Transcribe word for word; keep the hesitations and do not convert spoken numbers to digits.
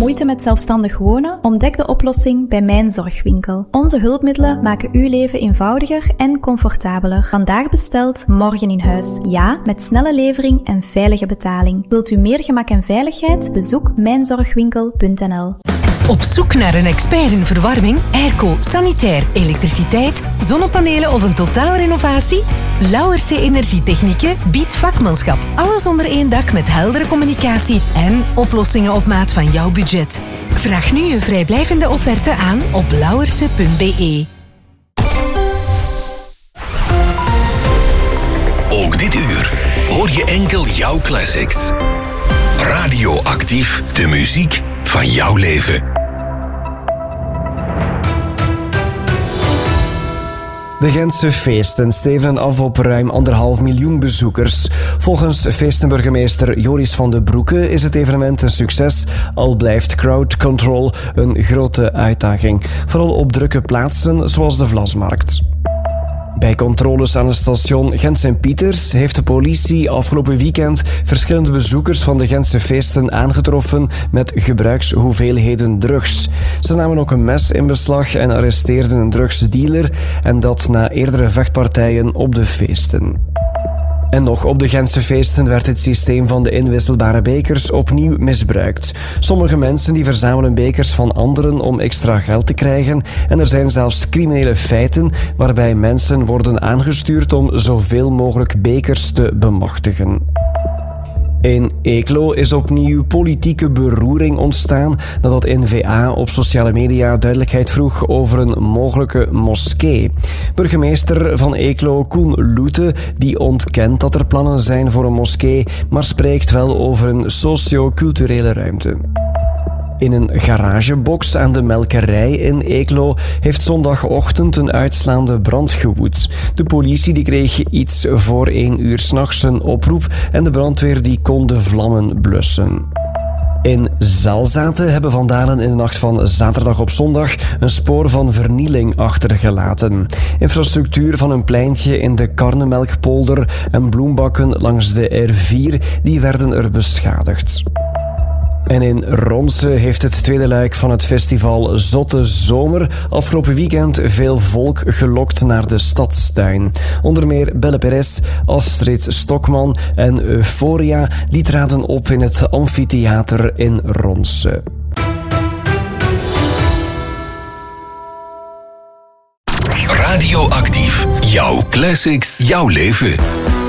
Moeite met zelfstandig wonen? Ontdek de oplossing bij Mijn Zorgwinkel. Onze hulpmiddelen maken uw leven eenvoudiger en comfortabeler. Vandaag besteld, morgen in huis. Ja, met snelle levering en veilige betaling. Wilt u meer gemak en veiligheid? Bezoek mijn zorgwinkel punt n l. Op zoek naar een expert in verwarming, airco, sanitair, elektriciteit, zonnepanelen of een totaalrenovatie? Lauwerse Energietechnieken biedt vakmanschap. Alles onder één dak met heldere communicatie en oplossingen op maat van jouw budget. Vraag nu een vrijblijvende offerte aan op lauwerse punt b e. Ook dit uur hoor je enkel jouw classics. Radioactief, de muziek van jouw leven. De Gentse feesten stevenen af op ruim anderhalf miljoen bezoekers. Volgens feestenburgemeester Joris van den Broeke is het evenement een succes, al blijft crowd control een grote uitdaging. Vooral op drukke plaatsen zoals de Vlasmarkt. Bij controles aan het station Gent-Sint-Pieters heeft de politie afgelopen weekend verschillende bezoekers van de Gentse feesten aangetroffen met gebruikshoeveelheden drugs. Ze namen ook een mes in beslag en arresteerden een drugsdealer, en dat na eerdere vechtpartijen op de feesten. En nog op de Gentse feesten werd het systeem van de inwisselbare bekers opnieuw misbruikt. Sommige mensen die verzamelen bekers van anderen om extra geld te krijgen, en er zijn zelfs criminele feiten waarbij mensen worden aangestuurd om zoveel mogelijk bekers te bemachtigen. In Eeklo is opnieuw politieke beroering ontstaan nadat N V A op sociale media duidelijkheid vroeg over een mogelijke moskee. Burgemeester van Eeklo, Koen Loete, die ontkent dat er plannen zijn voor een moskee, maar spreekt wel over een socio-culturele ruimte. In een garagebox aan de Melkerij in Eeklo heeft zondagochtend een uitslaande brand gewoed. De politie die kreeg iets voor één uur 's nachts een oproep en de brandweer die kon de vlammen blussen. In Zelzaten hebben vandalen in de nacht van zaterdag op zondag een spoor van vernieling achtergelaten. Infrastructuur van een pleintje in de Karnemelkpolder en bloembakken langs de R vier die werden er beschadigd. En in Ronse heeft het tweede luik van het festival Zotte Zomer afgelopen weekend veel volk gelokt naar de Stadstuin. Onder meer Belle Perez, Astrid Stokman en Euphoria die traden op in het amfitheater in Ronse. Radioactief, jouw classics, jouw leven.